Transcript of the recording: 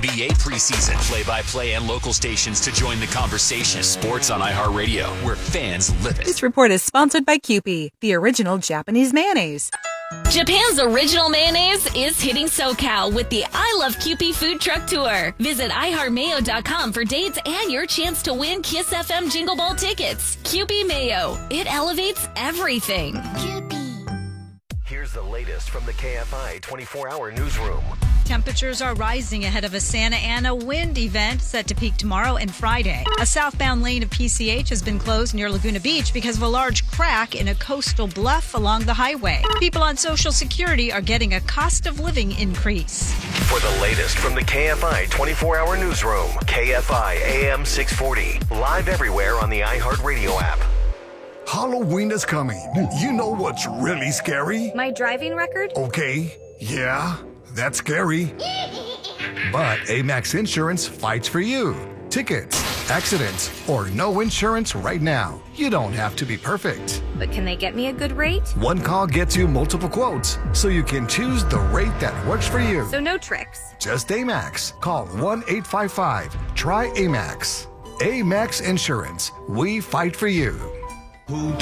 NBA preseason. Play-by-play and local stations to join the conversation. Sports on iHeartRadio, where fans live it. This report is sponsored by Kewpie, the original Japanese mayonnaise. Japan's original mayonnaise is hitting SoCal with the I Love Kewpie food truck tour. Visit iHeartMayo.com for dates and your chance to win Kiss FM Jingle Ball tickets. Kewpie Mayo. It elevates everything. Here's the latest from the KFI 24-hour newsroom. Temperatures are rising ahead of a Santa Ana wind event set to peak tomorrow and Friday. A southbound lane of PCH has been closed near Laguna Beach because of a large crack in a coastal bluff along the highway. People on Social Security are getting a cost of living increase. For the latest from the KFI 24-hour newsroom, KFI AM 640, live everywhere on the iHeartRadio app. Halloween is coming. You know what's really scary? My driving record? Okay, yeah, that's scary. But Amex Insurance fights for you. Tickets, accidents, or no insurance right now. You don't have to be perfect. But can they get me a good rate? One call gets you multiple quotes, so you can choose the rate that works for you. So no tricks. Just Amex. Call 1-855-TRY-AMEX. Amex Insurance. We fight for you. Who